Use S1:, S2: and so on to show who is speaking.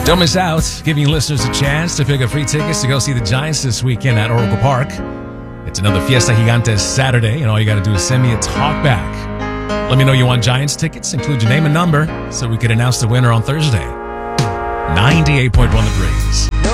S1: Don't miss out, giving listeners a chance to pick up free tickets to go see the Giants this weekend at Oracle Park. It's another Fiesta Gigantes Saturday, and all you got to do is send me a talk back. Let me know you want Giants tickets, include your name and number, so we could announce the winner on Thursday. 98.1 The Breeze.